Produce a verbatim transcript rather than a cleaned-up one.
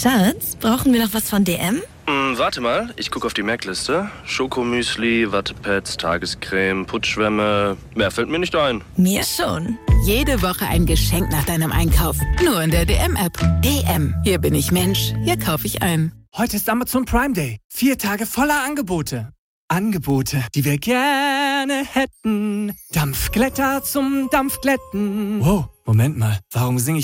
Schatz, brauchen wir noch was von D M? Hm, warte mal, ich gucke auf die Merkliste. Schokomüsli, Wattepads, Tagescreme, Putzschwämme. Mehr fällt mir nicht ein. Mir schon. Jede Woche ein Geschenk nach deinem Einkauf. Nur in der D M-App. D M. Hier bin ich Mensch. Hier kaufe ich ein. Heute ist Amazon Prime Day. Vier Tage voller Angebote. Angebote, die wir gerne hätten. Dampfglätter zum Dampfglätten. Wow, Moment mal. Warum singe ich